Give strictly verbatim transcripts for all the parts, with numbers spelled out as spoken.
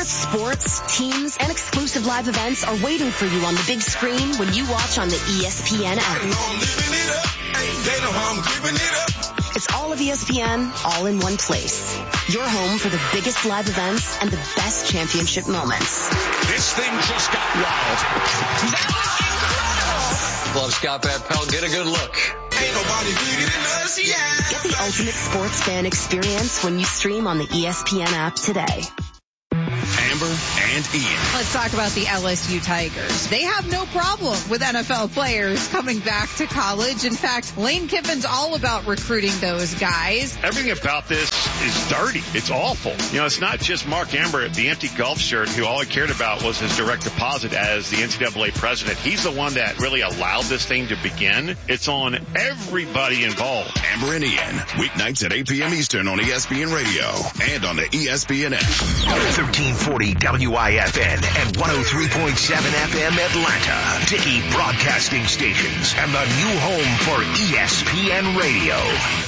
Plus, sports, teams, and exclusive live events are waiting for you on the big screen when you watch on the E S P N app. It's all of E S P N, all in one place. Your home for the biggest live events and the best championship moments. This thing just got wild. That was incredible. Love Scott Van Pelt. Get a good look. Ain't nobody bigger than us, yeah. Get the ultimate sports fan experience when you stream on the E S P N app today. Amber and Ian. Let's talk about the L S U Tigers. They have no problem with N F L players coming back to college. In fact, Lane Kiffin's all about recruiting those guys. Everything about this is dirty. It's awful. You know, it's not just Mark Amber, the empty golf shirt, who all he cared about was his direct deposit as the N C double A president. He's the one that really allowed this thing to begin. It's on everybody involved. Amber and Ian, weeknights at eight p.m. Eastern on E S P N Radio and on the E S P N app. thirteen forty W I F N and one oh three point seven F M Atlanta. Dickey Broadcasting Stations and the new home for E S P N Radio.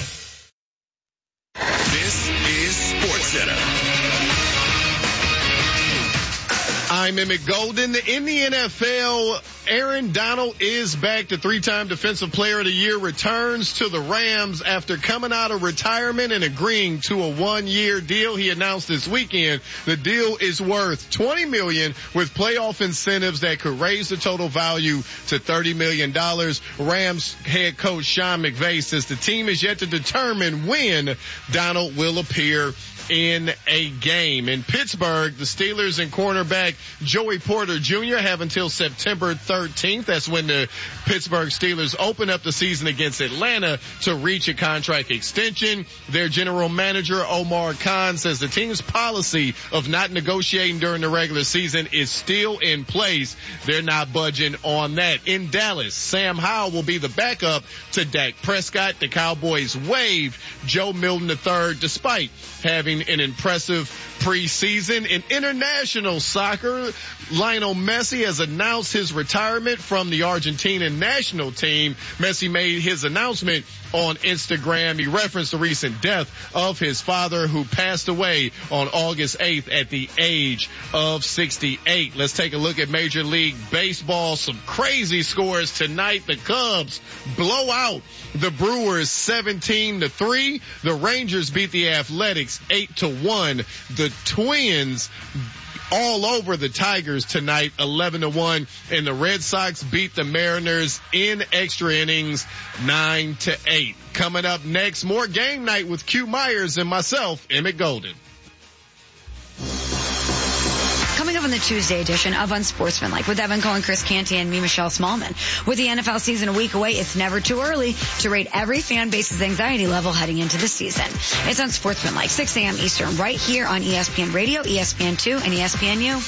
This is SportsCenter. I'm Emmett Golden. In the N F L, Aaron Donald is back. The three-time Defensive Player of the Year returns to the Rams after coming out of retirement and agreeing to a one-year deal. He announced this weekend the deal is worth twenty million dollars with playoff incentives that could raise the total value to thirty million dollars. Rams head coach Sean McVay says the team is yet to determine when Donald will appear in a game. In Pittsburgh, the Steelers and cornerback Joey Porter Junior have until September thirteenth. That's when the Pittsburgh Steelers open up the season against Atlanta to reach a contract extension. Their general manager, Omar Khan, says the team's policy of not negotiating during the regular season is still in place. They're not budging on that. In Dallas, Sam Howell will be the backup to Dak Prescott. The Cowboys waived Joe Milton the third despite having an impressive preseason. In international soccer, Lionel Messi has announced his retirement from the Argentinian national team. Messi made his announcement on Instagram. He referenced the recent death of his father, who passed away on August eighth at the age of sixty-eight. Let's take a look at Major League Baseball. Some crazy scores tonight. The Cubs blow out the Brewers seventeen to three. The Rangers beat the Athletics eight to one. The Twins all over the Tigers tonight, eleven to one, and the Red Sox beat the Mariners in extra innings, nine to eight. Coming up next, more game night with Q Myers and myself, Emmett Golden. Coming up on the Tuesday edition of Unsportsmanlike with Evan Cohen, Chris Canty, and me, Michelle Smallman. With the N F L season a week away, it's never too early to rate every fan base's anxiety level heading into the season. It's Unsportsmanlike, six a.m. Eastern, right here on E S P N Radio, E S P N two, and E S P N U.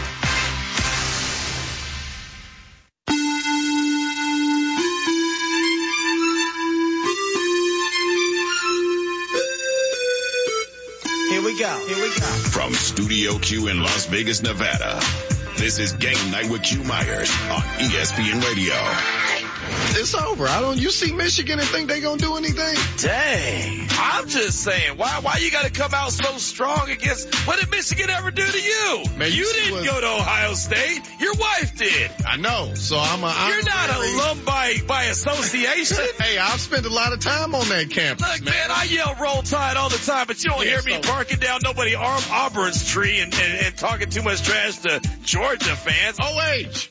Here we go. Here we go. From Studio Q in Las Vegas, Nevada, this is Game Night with Q Myers on E S P N Radio. It's over. I don't, you see Michigan and think they gonna do anything? Dang. I'm just saying, why, why you gotta come out so strong against, what did Michigan ever do to you? Man, you you didn't was, go to Ohio State. Your wife did. I know. So I'm a, I'm You're not very, alum by, by association. Hey, I've spent a lot of time on that campus. Look, man, man I yell Roll Tide all the time, but you don't yeah, hear me so, barking down nobody Arm Auburn's tree and, and, and talking too much trash to Georgia fans. O H.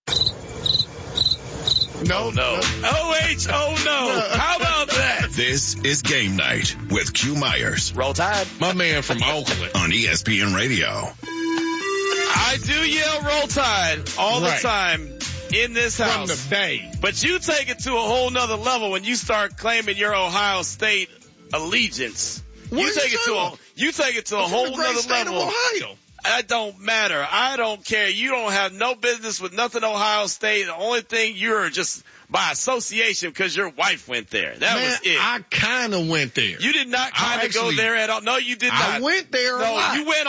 No, oh, no. O H, oh no. How about that? This is Game Night with Q Myers. Roll Tide. My man from Oakland. On E S P N Radio. I do yell Roll Tide all right. the time in this From house. the Bay. But you take it to a whole nother level when you start claiming your Ohio State allegiance. What you take you it to a, you take it to a I'm whole from the great nother state level. Of Ohio. That don't matter. I don't care. You don't have no business with nothing Ohio State. The only thing you're just by association because your wife went there. That Man, was it. I kind of went there. You did not kind of go there at all. No, you did not. I went there a No, lot. you went on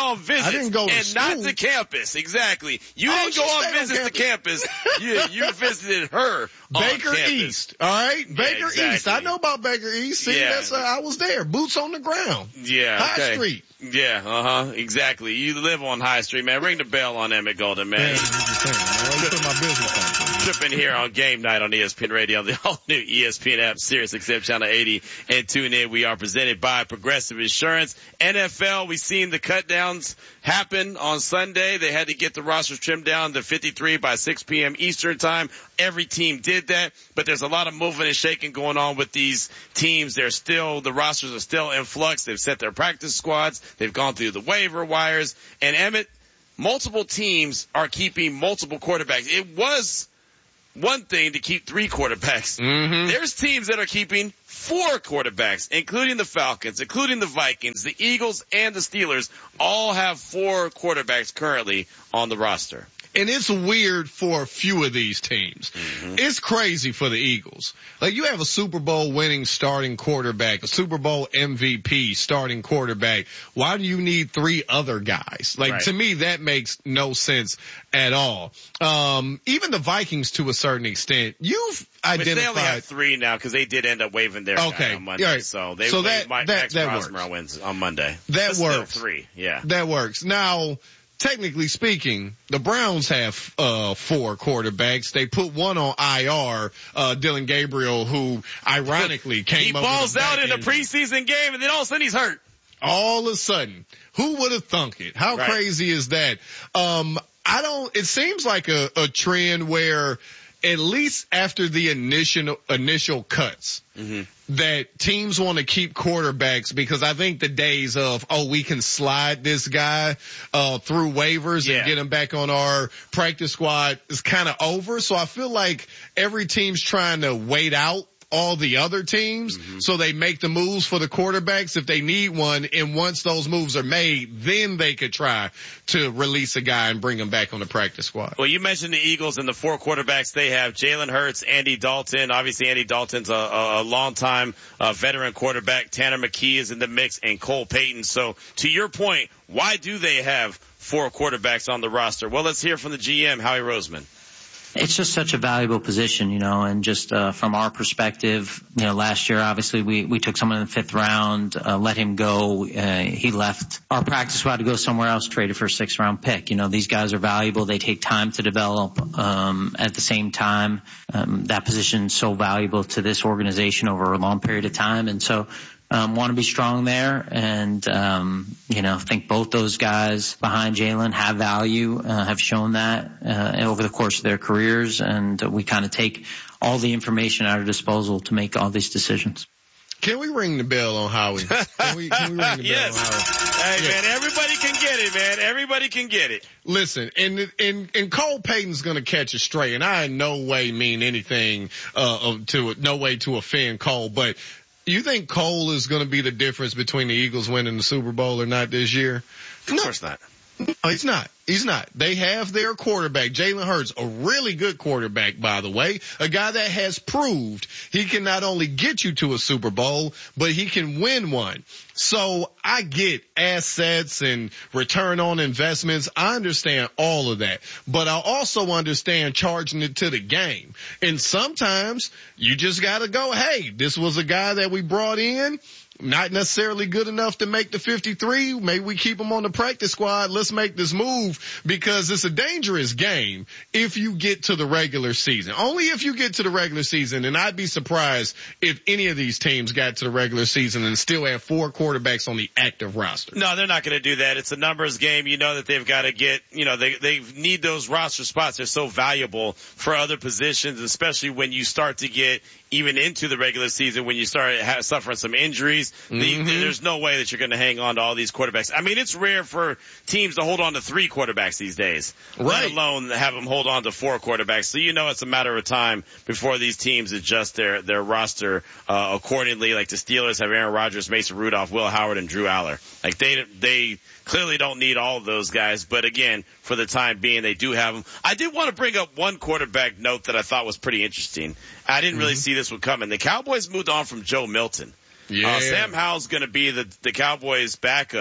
on visits I didn't go to and school. not to campus. Exactly. You Oh, didn't she go on stayed on visits to campus. You, you visited her Baker on campus. East. All right. Yeah, Baker exactly. East. I know about Baker East. See, Yeah. that's, uh, I was there. Boots on the ground. Yeah. High okay. Street. Yeah, uh-huh. Exactly. You live on High Street, man. Ring the bell on Emmett Golden, man. Man, I'm just saying, man. I put my business on. Tripping here on Game Night on E S P N Radio, on the all-new E S P N app, Sirius X M Channel eighty, and tune in. We are presented by Progressive Insurance. N F L, we've seen the cut downs happen on Sunday. They had to get the rosters trimmed down to fifty-three by six p.m. Eastern time. Every team did that, but there's a lot of moving and shaking going on with these teams. They're still, the rosters are still in flux. They've set their practice squads. They've gone through the waiver wires. And Emmett, multiple teams are keeping multiple quarterbacks. It was one thing to keep three quarterbacks. Mm-hmm. There's teams that are keeping four quarterbacks, including the Falcons, including the Vikings, the Eagles, and the Steelers, all have four quarterbacks currently on the roster. And it's weird for a few of these teams. Mm-hmm. It's crazy for the Eagles. Like, you have a Super Bowl winning starting quarterback, a Super Bowl M V P starting quarterback. Why do you need three other guys? Like, Right. to me, that makes no sense at all. Um, even the Vikings, to a certain extent, you've But identified. they only have three now because they did end up waiving their Okay. guy on Monday. Right. So they So waived that- Mike that- Max that Crosby works. wins on Monday. That But still works. Three, yeah. That works. Now, technically speaking, the Browns have uh four quarterbacks. They put one on I R, uh Dylan Gabriel, who ironically came He up balls with a out back in a injury. preseason game, and then all of a sudden he's hurt. All of a sudden. Who would have thunk it? How Right. crazy is that? Um I don't, it seems like a, a trend where at least after the initial, initial cuts, Mm-hmm. that teams want to keep quarterbacks because I think the days of, oh, we can slide this guy, uh, through waivers Yeah. and get him back on our practice squad is kind of over. So I feel like every team's trying to wait out all the other teams, Mm-hmm. so they make the moves for the quarterbacks if they need one, and once those moves are made, then they could try to release a guy and bring him back on the practice squad. Well, you mentioned the Eagles and the four quarterbacks they have: Jalen Hurts, Andy Dalton. Obviously, Andy Dalton's a, a, a long-time uh, veteran quarterback. Tanner McKee is in the mix, and Cole Payton. So, to your point, why do they have four quarterbacks on the roster? Well, let's hear from the G M, Howie Roseman. It's just such a valuable position, you know, and just uh, from our perspective, you know, last year obviously we we took someone in the fifth round, uh, let him go. Uh, he left our practice squad to go somewhere else, traded for a sixth round pick. You know, these guys are valuable. They take time to develop. Um, at the same time, um, that position is so valuable to this organization over a long period of time, and so. Um, want to be strong there, and um, you know, think both those guys behind Jalen have value, uh, have shown that uh, over the course of their careers, and uh, we kind of take all the information at our disposal to make all these decisions. Can we ring the bell on Howie? Can we, can we ring the Yes. bell on Howie? Hey, Yeah. man, everybody can get it, man. Everybody can get it. Listen, and and and Cole Payton's going to catch a stray, and I in no way mean anything uh to no way to offend Cole, but you think Cole is going to be the difference between the Eagles winning the Super Bowl or not this year? Of course not. No, he's not. He's not. They have their quarterback, Jalen Hurts, a really good quarterback, by the way, a guy that has proved he can not only get you to a Super Bowl, but he can win one. So I get assets and return on investments. I understand all of that, but I also understand charging it to the game. And sometimes you just got to go, hey, this was a guy that we brought in. Not necessarily good enough to make the fifty-three. Maybe we keep him on the practice squad. Let's make this move because it's a dangerous game if you get to the regular season. Only if you get to the regular season, and I'd be surprised if any of these teams got to the regular season and still have four quarterbacks on the active roster. No, they're not going to do that. It's a numbers game. You know that they've got to get, you know, they, they need those roster spots. They're so valuable for other positions, especially when you start to get even into the regular season, when you start ha- suffering some injuries. The, Mm-hmm. there's no way that you're going to hang on to all these quarterbacks. I mean, it's rare for teams to hold on to three quarterbacks these days, Right. let alone have them hold on to four quarterbacks. So you know it's a matter of time before these teams adjust their, their roster uh, accordingly. Like the Steelers have Aaron Rodgers, Mason Rudolph, Will Howard, and Drew Aller. Like they they clearly don't need all of those guys, but again, for the time being, they do have them. I did want to bring up one quarterback note that I thought was pretty interesting. I didn't really Mm-hmm. see this one coming. The Cowboys moved on from Joe Milton. Yeah. Uh, Sam Howell's going to be the, the Cowboys' backup.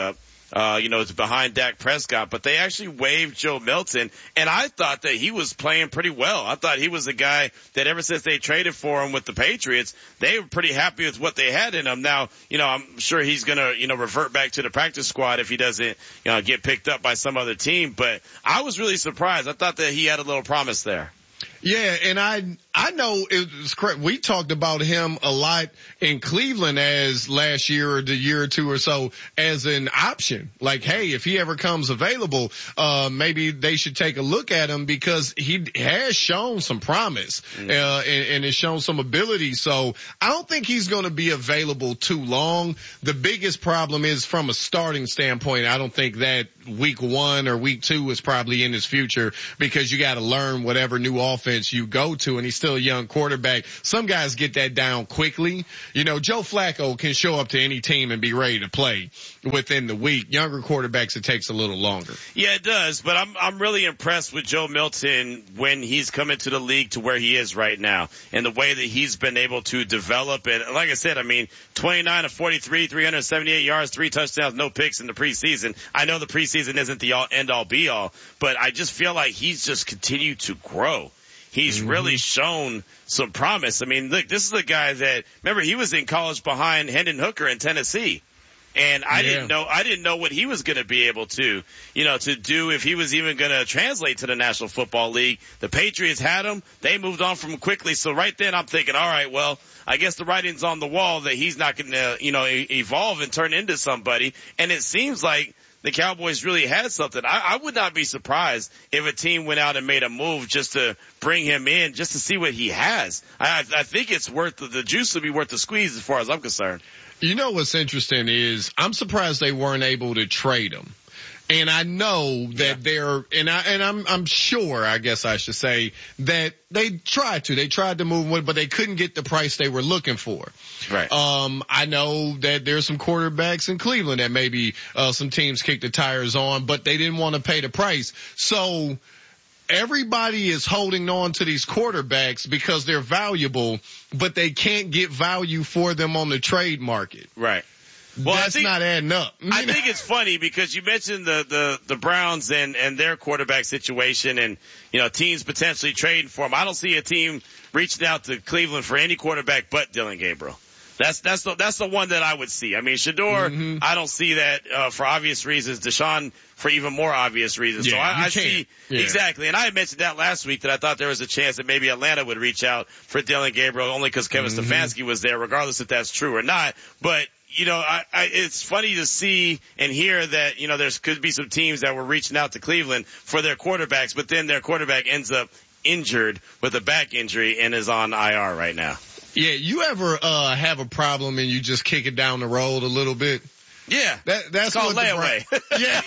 uh, you know, it's behind Dak Prescott, but they actually waived Joe Milton, and I thought that he was playing pretty well. I thought he was a guy that ever since they traded for him with the Patriots, they were pretty happy with what they had in him. Now, you know, I'm sure he's going to, you know, revert back to the practice squad if he doesn't, you know, get picked up by some other team, but I was really surprised. I thought that he had a little promise there. Yeah, and I I know it was correct. We talked about him a lot in Cleveland as last year or the year or two or so as an option. Like, hey, if he ever comes available, uh, maybe they should take a look at him because he has shown some promise, mm-hmm. uh, and, and has shown some ability. So I don't think he's going to be available too long. The biggest problem is from a starting standpoint. I don't think that week one or week two is probably in his future because you got to learn whatever new offense you go to, and he's still a young quarterback. Some guys get that down quickly. You know, Joe Flacco can show up to any team and be ready to play within the week. Younger quarterbacks, it takes a little longer. Yeah, it does, but I'm I'm really impressed with Joe Milton when he's come into the league to where he is right now and the way that he's been able to develop it. Like I said, I mean, twenty-nine of forty-three, three hundred seventy-eight yards, three touchdowns, no picks in the preseason. I know the preseason isn't the all, end-all, be-all, but I just feel like he's just continued to grow. He's mm-hmm. really shown some promise. I mean, look, this is a guy that, remember, he was in college behind Hendon Hooker in Tennessee. And I yeah. didn't know, I didn't know what he was going to be able to, you know, to do if he was even going to translate to the National Football League. The Patriots had him. They moved on from him quickly. So right then I'm thinking, all right, well, I guess the writing's on the wall that he's not going to, you know, evolve and turn into somebody. And it seems like the Cowboys really had something. I, I would not be surprised if a team went out and made a move just to bring him in, just to see what he has. I, I think it's worth the, the juice would be worth the squeeze as far as I'm concerned. You know what's interesting is I'm surprised they weren't able to trade him. And I know that yeah. they're, and I, and I'm, I'm sure, I guess I should say, that they tried to, they tried to move with, but they couldn't get the price they were looking for. Right. Um, I know that there's some quarterbacks in Cleveland that maybe, uh, some teams kicked the tires on, but they didn't want to pay the price. So everybody is holding on to these quarterbacks because they're valuable, but they can't get value for them on the trade market. Right. Well, That's I think, not adding up. I think it's funny because you mentioned the, the, the Browns and, and their quarterback situation and, you know, teams potentially trading for them. I don't see a team reaching out to Cleveland for any quarterback but Dylan Gabriel. That's, that's the, that's the one that I would see. I mean, Shedeur, mm-hmm. I don't see that, uh, for obvious reasons. Deshaun for even more obvious reasons. Yeah, so I, I can't. see, yeah. exactly. And I had mentioned that last week that I thought there was a chance that maybe Atlanta would reach out for Dylan Gabriel only because Kevin mm-hmm. Stefanski was there, regardless if that's true or not. But, you know, I, I, it's funny to see and hear that, you know, there's could be some teams that were reaching out to Cleveland for their quarterbacks, but then their quarterback ends up injured with a back injury and is on I R right now. Yeah, you ever uh have a problem and you just kick it down the road a little bit? Yeah. That, that's it's called what layaway. The, yeah.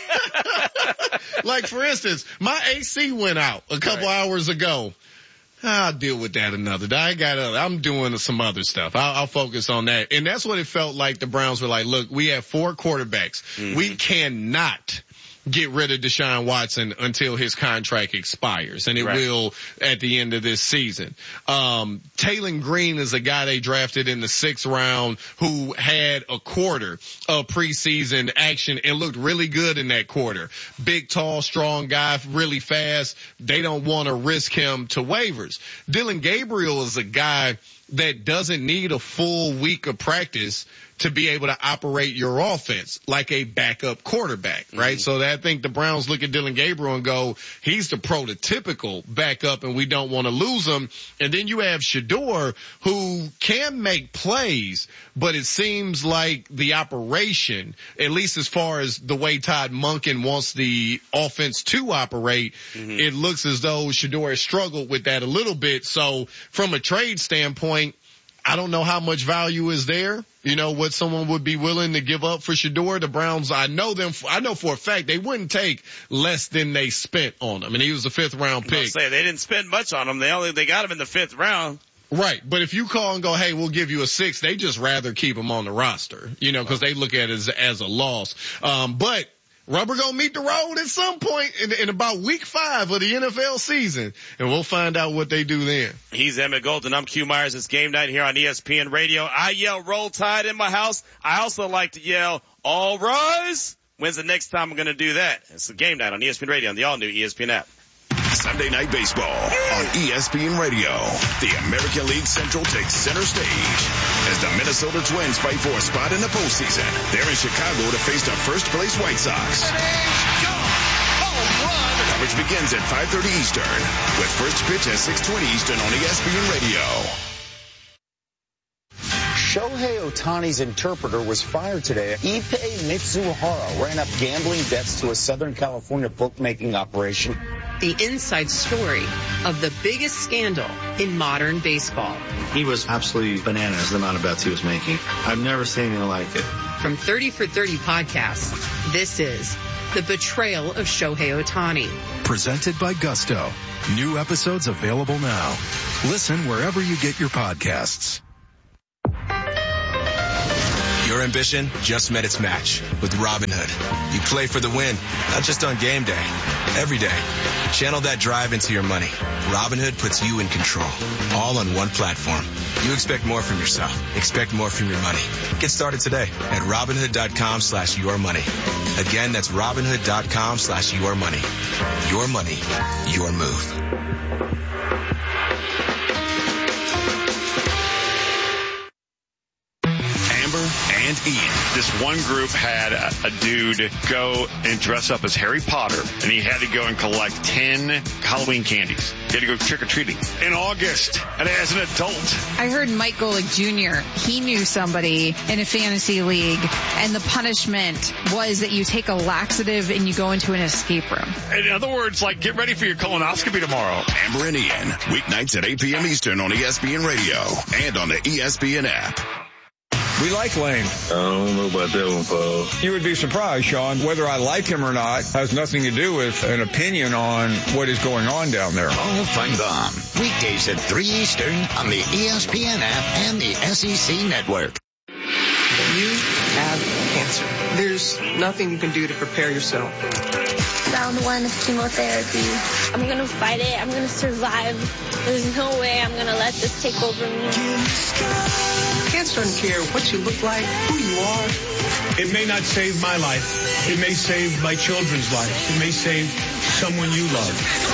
Like, for instance, my A C went out a couple right. hours ago. I'll deal with that another day. I got other, I'm doing some other stuff. I'll, I'll focus on that. And that's what it felt like. The Browns were like, look, we have four quarterbacks. Mm-hmm. We cannot get rid of Deshaun Watson until his contract expires, and it right. will at the end of this season. Um, Taylon Green is a guy they drafted in the sixth round who had a quarter of preseason action and looked really good in that quarter. Big, tall, strong guy, really fast. They don't want to risk him to waivers. Dylan Gabriel is a guy that doesn't need a full week of practice to be able to operate your offense like a backup quarterback, right? Mm-hmm. So that, I think the Browns look at Dylan Gabriel and go, he's the prototypical backup and we don't want to lose him. And then you have Shedeur who can make plays, but it seems like the operation, at least as far as the way Todd Monken wants the offense to operate, mm-hmm. it looks as though Shedeur has struggled with that a little bit. So from a trade standpoint, I don't know how much value is there. You know, what someone would be willing to give up for Shedeur. The Browns, I know them, I know for a fact they wouldn't take less than they spent on him. And he was a fifth round pick. Say, they didn't spend much on him. They only, they got him in the fifth round. Right. But if you call and go, hey, we'll give you a six, they just rather keep him on the roster, you know, cause they look at it as, as a loss. Um, but rubber gonna meet the road at some point in, in about week five of the N F L season, and we'll find out what they do then. He's Emmett Golden. I'm Q Myers. It's game night here on E S P N Radio. I yell Roll Tide in my house. I also like to yell All Rise When's the next time we're going to do that? It's a game night on E S P N Radio on the all-new E S P N app. Sunday Night Baseball on E S P N Radio. The American League Central takes center stage as the Minnesota Twins fight for a spot in the postseason. They're in Chicago to face the first-place White Sox. Coverage begins at five thirty Eastern with first pitch at six twenty Eastern on E S P N Radio. Shohei Ohtani's interpreter was fired today. Ippei Mitsuhara ran up gambling debts to a Southern California bookmaking operation. The inside story of the biggest scandal in modern baseball. He was absolutely bananas, the amount of bets he was making. I've never seen anything like it. From thirty for thirty podcasts, this is The Betrayal of Shohei Ohtani. Presented by Gusto. New episodes available now. Listen wherever you get your podcasts. Your ambition just met its match with Robinhood. You play for the win, not just on game day, every day. Channel that drive into your money. Robinhood puts you in control, all on one platform. You expect more from yourself. Expect more from your money. Get started today at Robinhood.com slash your money. Again, that's Robinhood.com slash your money. Your money, your move. And Ian. This one group had a, a dude go and dress up as Harry Potter, and he had to go and collect ten Halloween candies. He had to go trick-or-treating in August, and as an adult. I heard Mike Golick Junior, he knew somebody in a fantasy league, and the punishment was that you take a laxative and you go into an escape room. In other words, like, get ready for your colonoscopy tomorrow. Amber and Ian, weeknights at eight p.m. Eastern on E S P N Radio and on the E S P N app. We like Lane. I don't know about that one, Paul. You would be surprised, Sean. Whether I like him or not has nothing to do with an opinion on what is going on down there. Paul Feinbaum. Weekdays at three Eastern on the E S P N app and the S E C network. You have cancer. There's nothing you can do to prepare yourself. Round one of chemotherapy. I'm going to fight it. I'm going to survive. There's no way I'm going to let this take over me. Cancer doesn't care what you look like, who you are. It may not save my life. It may save my children's life. It may save someone you love.